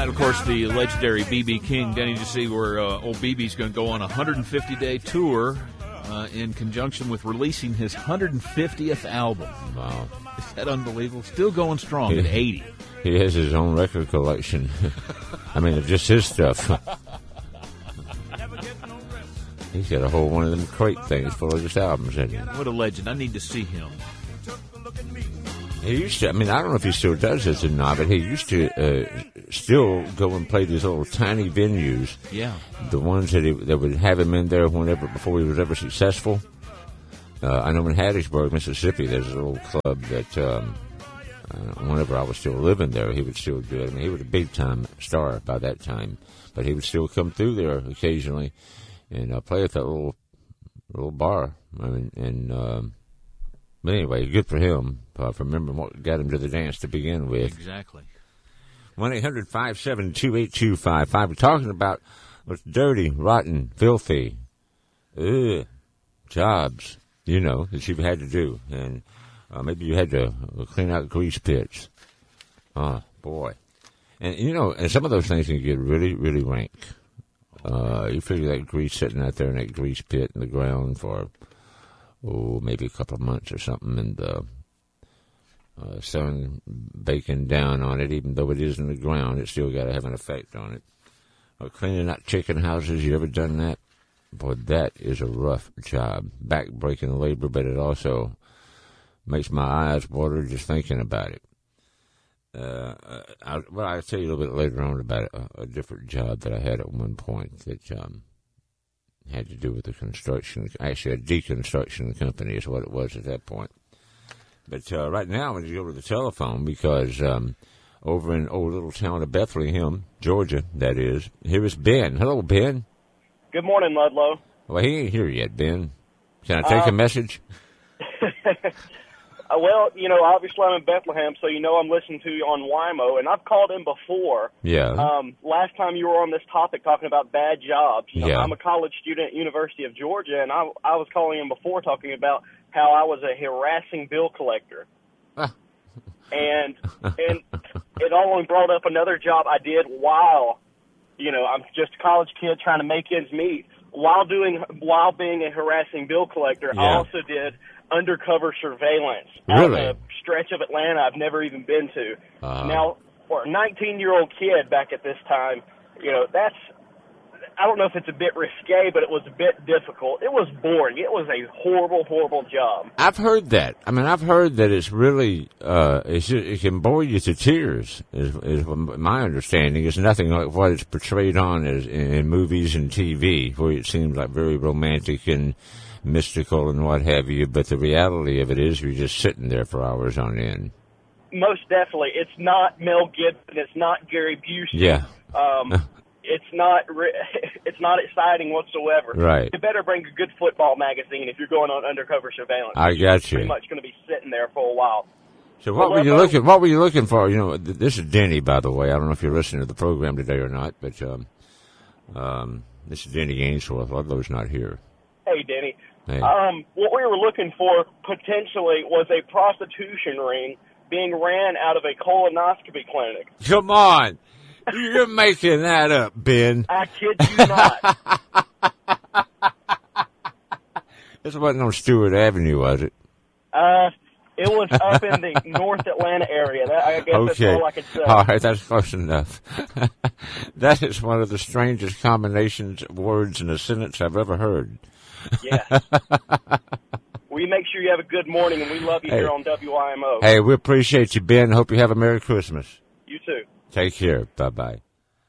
And, of course, the legendary B.B. King. Denny, did you see where old B.B.'s going to go on a 150-day tour in conjunction with releasing his 150th album? Wow. Is that unbelievable? Still going strong at 80. He has his own record collection. I mean, just his stuff. He's got a whole one of them crate things full of just albums in it. What a legend. I need to see him. He used to, I mean, I don't know if he still does this or not, but he used to still go and play these little tiny venues. Yeah. The ones that would have him in there before he was ever successful. I know in Hattiesburg, Mississippi, there's a little club that whenever I was still living there, he would still do it. I mean, he was a big-time star by that time, but he would still come through there occasionally and play at that little bar. I mean, but anyway, good for him for remembering what got him to the dance to begin with. Exactly. 1-800-572-8255. We're talking about what's dirty, rotten, filthy, jobs, that you've had to do. And maybe you had to clean out grease pits. Oh, boy. And, and some of those things can get really, really rank. You figure that grease sitting out there in that grease pit in the ground for, maybe a couple of months or something, and the sun baking down on it, even though it is in the ground, it's still got to have an effect on it. Cleaning out chicken houses, you ever done that? Boy, that is a rough job. Back-breaking labor, but it also makes my eyes water just thinking about it. I'll tell you a little bit later on about a different job that I had at one point that had to do with the construction. Actually, a deconstruction company is what it was at that point. But right now, I'm going to go to the telephone because over in old little town of Bethlehem, Georgia, that is, here is Ben. Hello, Ben. Good morning, Ludlow. Well, he ain't here yet, Ben. Can I take a message? Well, obviously I'm in Bethlehem, so I'm listening to you on WIMO, and I've called in before. Yeah. Last time you were on this topic talking about bad jobs. Yeah. I'm a college student at University of Georgia, and I was calling in before talking about how I was a harassing bill collector. and it only brought up another job I did while, I'm just a college kid trying to make ends meet. While being a harassing bill collector, Yeah. I also did undercover surveillance Really? out of a stretch of Atlanta I've never even been to. Uh-huh. Now, for a 19-year-old kid back at this time, I don't know if it's a bit risque, but it was a bit difficult. It was boring. It was a horrible, horrible job. I've heard that. I mean, I've heard that it's really, it can bore you to tears, is my understanding. It's nothing like what it's portrayed on as in movies and TV, where it seems like very romantic and mystical and what have you, but the reality of it is you're just sitting there for hours on end. Most definitely. It's not Mel Gibson. It's not Gary Busey. Yeah. It's not exciting whatsoever. Right. You better bring a good football magazine if you're going on undercover surveillance. I got You're you. pretty much going to be sitting there for a while. So what were you looking for? This is Denny, by the way. I don't know if you're listening to the program today or not, but this is Denny Ainsworth. Ludlow's not here. Hey, Denny. Hey. What we were looking for potentially was a prostitution ring being ran out of a colonoscopy clinic. Come on. You're making that up, Ben. I kid you not. This wasn't on Stewart Avenue, was it? It was up in the North Atlanta area. I guess Okay. that's all I could say. All right, that's close enough. That is one of the strangest combinations of words in a sentence I've ever heard. Yeah. We make sure you have a good morning, and we love you here on WIMO. Hey, we appreciate you, Ben. Hope you have a Merry Christmas. You too. Take care. Bye-bye.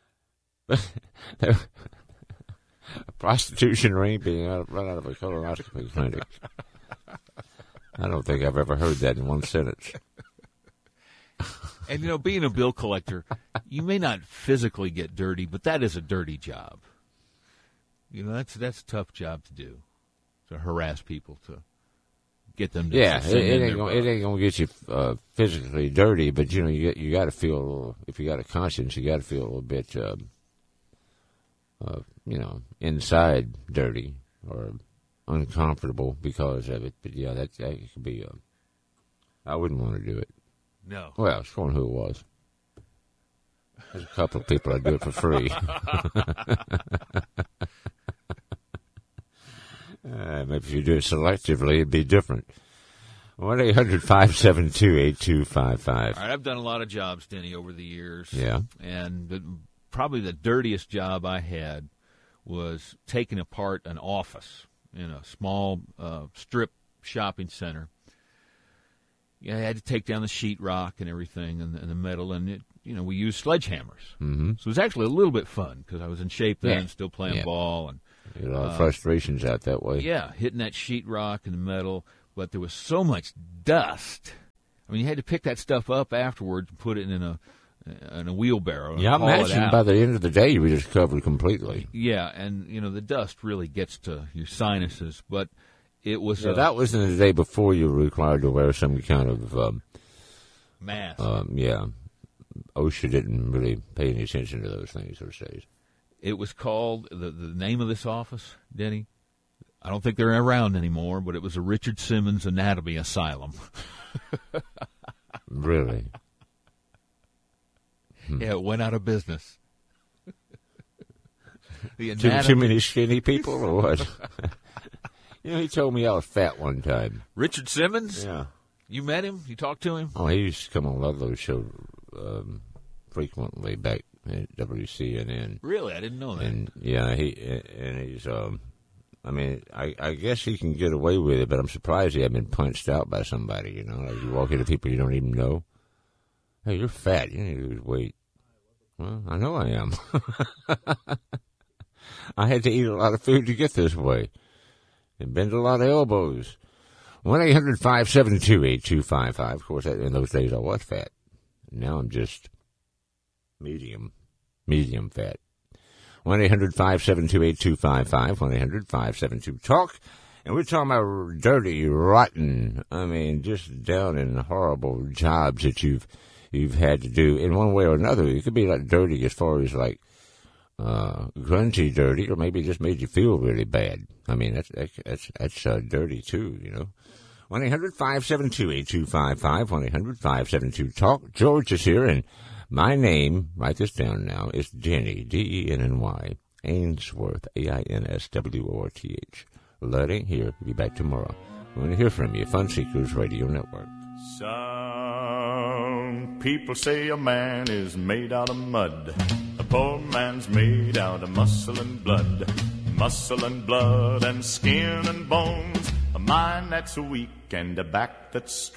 A prostitution ring being run out of a colonoscopy clinic. I don't think I've ever heard that in one sentence. And, being a bill collector, you may not physically get dirty, but that is a dirty job. That's a tough job to do, to harass people, to get them to it send in ain't gonna get you physically dirty, but you got to feel a little. If you got a conscience, you got to feel a little bit, inside dirty or uncomfortable because of it. But yeah, that could be. I wouldn't want to do it. No. Well, it's on who it was. There's a couple of people that do it for free. Maybe if you do it selectively, it'd be different. 1-800-572-8255. All right, I've done a lot of jobs, Denny, over the years. Yeah. And probably the dirtiest job I had was taking apart an office in a small strip shopping center. Yeah, I had to take down the sheetrock and everything and the metal, and we used sledgehammers. Mm-hmm. So it was actually a little bit fun because I was in shape then, still playing ball, and a lot of frustrations out that way. Yeah, hitting that sheetrock and the metal, but there was so much dust. I mean, you had to pick that stuff up afterwards and put it in a wheelbarrow. Yeah, I imagine by the end of the day you were just covered completely. Yeah, and the dust really gets to your sinuses, but. It was. That was in the day before you were required to wear some kind of mask. Yeah, OSHA didn't really pay any attention to those things those days. It was called the name of this office, Denny. I don't think they're around anymore, but it was a Richard Simmons Anatomy Asylum. Really? Yeah, it went out of business. Too many skinny people, or what? He told me I was fat one time. Richard Simmons? Yeah. You met him? You talked to him? Oh, he used to come on a lot of those shows frequently back at WCNN. Really? I didn't know that. And, yeah, he's, I guess he can get away with it, but I'm surprised he hasn't been punched out by somebody, Like you walk into people you don't even know. Hey, you're fat. You need to lose weight. Well, I know I am. I had to eat a lot of food to get this way. And bend a lot of elbows. 1-800-572-8255. Of course, in those days I was fat. Now I'm just medium fat. 1-800-572-8255. 1-800-572-TALK. And we're talking about dirty, rotten, just down in horrible jobs that you've had to do in one way or another. It could be like dirty as far as like grungy dirty, or maybe it just made you feel really bad. That's dirty too, 1-800-572-8255, 1-800-572-TALK. George is here, and my name, write this down now, is Denny, D-E-N-N-Y, Ainsworth, A-I-N-S-W-O-R-T-H. Letting here. We'll be back tomorrow. We want to hear from you. Fun Seekers Radio Network. Some people say a man is made out of mud. A poor man's made out of muscle and blood and skin and bones. A mind that's weak and a back that's strong.